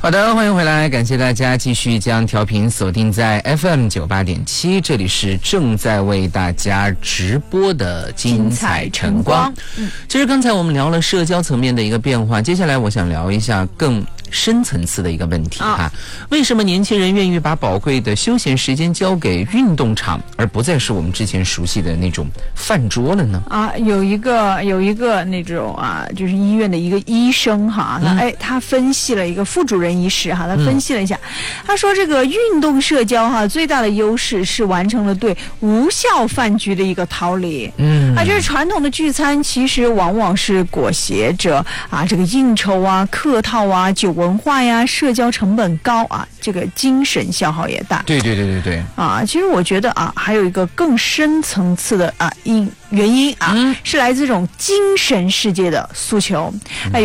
好的，欢迎回来，感谢大家继续将调频锁定在 FM 98.7，这里是正在为大家直播的精彩晨光。其实刚才我们聊了社交层面的一个变化，接下来我想聊一下更深层次的一个问题哈，为什么年轻人愿意把宝贵的休闲时间交给运动场，而不再是我们之前熟悉的那种饭桌了呢？ 有一个那种就是医院的一个医生哈，他分析了一个副主任医师哈，他分析了一下，他说这个运动社交哈最大的优势是完成了对无效饭局的一个逃离。就是传统的聚餐其实往往是裹挟着这个应酬客套酒文化呀，社交成本高这个精神消耗也大。对其实我觉得还有一个更深层次的原因是来自这种精神世界的诉求。